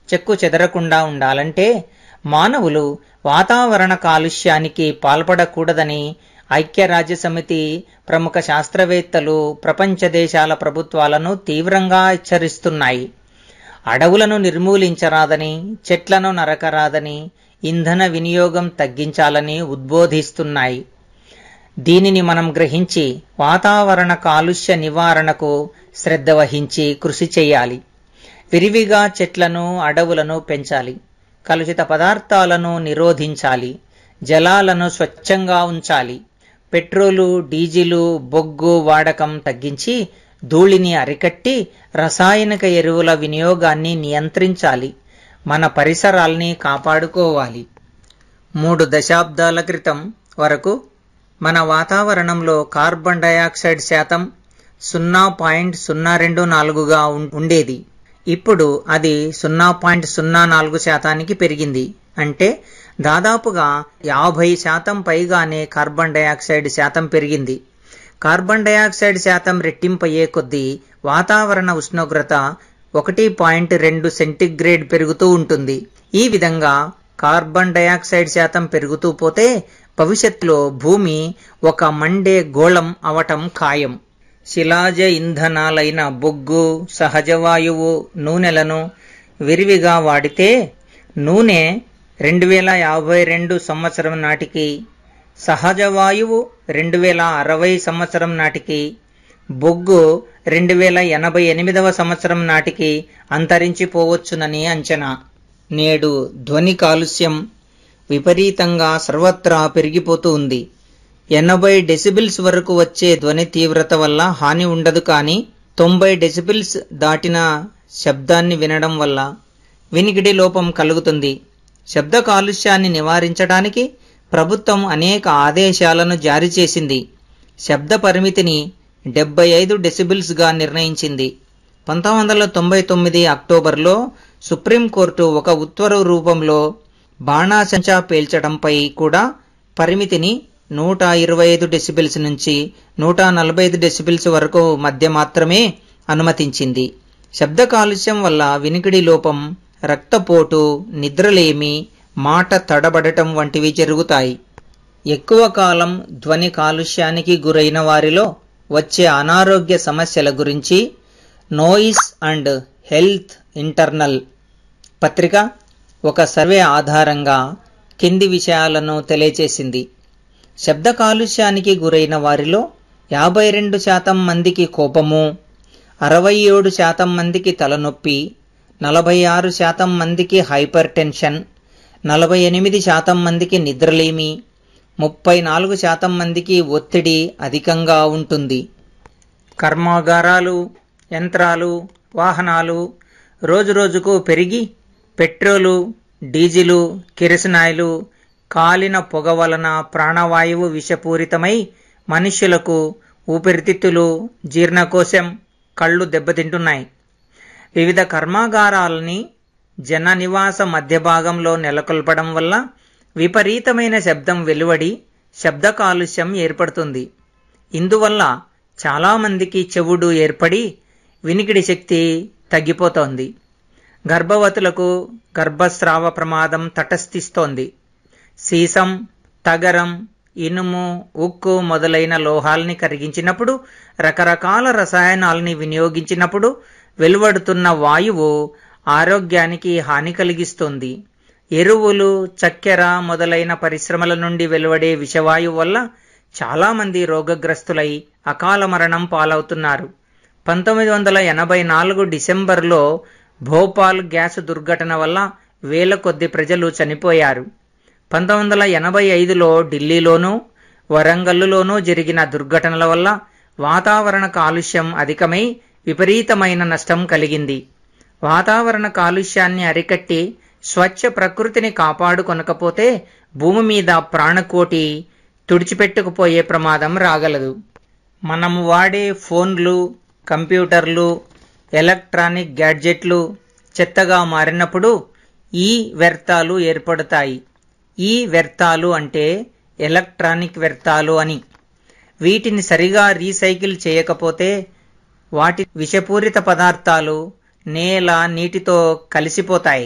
చెక్కు చెదరకుండా ఉండాలంటే మానవులు వాతావరణ కాలుష్యానికి పాల్పడకూడదని ఐక్యరాజ్యసమితి ప్రముఖ శాస్త్రవేత్తలు ప్రపంచ దేశాల ప్రభుత్వాలను తీవ్రంగా హెచ్చరిస్తున్నాయి. అడవులను నిర్మూలించరాదని, చెట్లను నరకరాదని, ఇంధన వినియోగం తగ్గించాలని ఉద్బోధిస్తున్నాయి. దీనిని మనం గ్రహించి వాతావరణ కాలుష్య నివారణకు శ్రద్ధ వహించి కృషి చేయాలి. విరివిగా చెట్లను, అడవులను పెంచాలి. కలుషిత పదార్థాలను నిరోధించాలి. జలాలను స్వచ్ఛంగా ఉంచాలి. పెట్రోలు, డీజిలు, బొగ్గు వాడకం తగ్గించి ధూళిని అరికట్టి రసాయనిక ఎరువుల వినియోగాన్ని నియంత్రించాలి. మన పరిసరాల్ని కాపాడుకోవాలి. 3 దశాబ్దాల క్రితం వరకు మన వాతావరణంలో కార్బన్ డయాక్సైడ్ శాతం 0.024గా ఉండేది. ఇప్పుడు అది 0.04 శాతానికి పెరిగింది. అంటే దాదాపుగా 50% పైగానే కార్బన్ డయాక్సైడ్ శాతం పెరిగింది. కార్బన్ డయాక్సైడ్ శాతం రెట్టింపయ్యే కొద్దీ వాతావరణ ఉష్ణోగ్రత 1.2 సెంటీగ్రేడ్ పెరుగుతూ ఉంటుంది. ఈ విధంగా కార్బన్ డయాక్సైడ్ శాతం పెరుగుతూ పోతే భవిష్యత్తులో భూమి ఒక మండే గోళం అవటం ఖాయం. శిలాజ ఇంధనాలైన బొగ్గు, సహజవాయువు, నూనెలను విరివిగా వాడితే నూనె 2052 సంవత్సరం నాటికి, సహజవాయువు 2060 సంవత్సరం నాటికి, బొగ్గు 2088 సంవత్సరం నాటికి అంతరించిపోవచ్చునని అంచనా. నేడు ధ్వని కాలుష్యం విపరీతంగా సర్వత్రా పెరిగిపోతూ ఉంది. 80 డెసిబిల్స్ వరకు వచ్చే ధ్వని తీవ్రత వల్ల హాని ఉండదు, కానీ 90 డెసిబిల్స్ దాటిన శబ్దాన్ని వినడం వల్ల వినికిడి లోపం కలుగుతుంది. శబ్ద కాలుష్యాన్ని నివారించడానికి ప్రభుత్వం అనేక ఆదేశాలను జారీ చేసింది. శబ్ద పరిమితిని 75 డెసిబిల్స్గా నిర్ణయించింది. 1999 అక్టోబర్లో సుప్రీంకోర్టు ఒక ఉత్తర్వు రూపంలో బాణాసంచా పేల్చడంపై కూడా పరిమితిని 125 డెసిబిల్స్ నుంచి 145 డెసిబిల్స్ వరకు మధ్య మాత్రమే అనుమతించింది. శబ్ద కాలుష్యం వల్ల వినికిడి లోపం, రక్తపోటు, నిద్రలేమి, మాట తడబడటం వంటివి జరుగుతాయి. ఎక్కువ కాలం ధ్వని కాలుష్యానికి గురైన వారిలో వచ్చే అనారోగ్య సమస్యల గురించి నోయిస్ అండ్ హెల్త్ ఇంటర్నల్ పత్రిక ఒక సర్వే ఆధారంగా కింది విషయాలను తెలియచేసింది. శబ్ద కాలుష్యానికి గురైన వారిలో 52% మందికి కోపము, 67% మందికి తలనొప్పి, 46% మందికి హైపర్ టెన్షన్, 48% మందికి నిద్రలేమి, 34% మందికి ఒత్తిడి అధికంగా ఉంటుంది. కర్మాగారాలు, యంత్రాలు, వాహనాలు రోజురోజుకు పెరిగి పెట్రోలు, డీజిలు, కిరసనాయిలు, కాలిన పొగ వలన ప్రాణవాయువు విషపూరితమై మనుష్యులకు ఊపిరితిత్తులు, జీర్ణకోశం, కళ్ళు దెబ్బతింటున్నాయి. వివిధ కర్మాగారాలని జన నివాస మధ్య భాగంలో నెలకొల్పడం వల్ల విపరీతమైన శబ్దం వెలువడి శబ్ద కాలుష్యం ఏర్పడుతుంది. ఇందువల్ల చాలామందికి చెవుడు ఏర్పడి వినికిడి శక్తి తగ్గిపోతోంది. గర్భవతులకు గర్భస్రావ ప్రమాదం తటస్థిస్తోంది. సీసం, తగరం, ఇనుము, ఉక్కు మొదలైన లోహాల్ని కరిగించినప్పుడు, రకరకాల రసాయనాల్ని వినియోగించినప్పుడు వెలువడుతున్న వాయువు ఆరోగ్యానికి హాని కలిగిస్తుంది. ఎరువులు, చక్కెర మొదలైన పరిశ్రమల నుండి వెలువడే విషవాయువు వల్ల చాలామంది రోగగ్రస్తులై అకాల మరణం పాలవుతున్నారు. 1984 డిసెంబర్లో భోపాల్ గ్యాస్ దుర్ఘటన వల్ల వేల కొద్ది ప్రజలు చనిపోయారు. 1985లో ఢిల్లీలోనూ, వరంగల్లులోనూ జరిగిన దుర్ఘటనల వల్ల వాతావరణ కాలుష్యం అధికమై విపరీతమైన నష్టం కలిగింది. వాతావరణ కాలుష్యాన్ని అరికట్టి స్వచ్ఛ ప్రకృతిని కాపాడుకొనకపోతే భూమి మీద ప్రాణకోటి తుడిచిపెట్టుకుపోయే ప్రమాదం రాగలదు. మనం వాడే ఫోన్లు, కంప్యూటర్లు, ఎలక్ట్రానిక్ గ్యాడ్జెట్లు చెత్తగా మారినప్పుడు ఈ వ్యర్థాలు ఏర్పడతాయి. ఈ వ్యర్థాలు అంటే ఎలక్ట్రానిక్ వ్యర్థాలు అని. వీటిని సరిగా రీసైకిల్ చేయకపోతే వాటి విషపూరిత పదార్థాలు నేల, నీటితో కలిసిపోతాయి.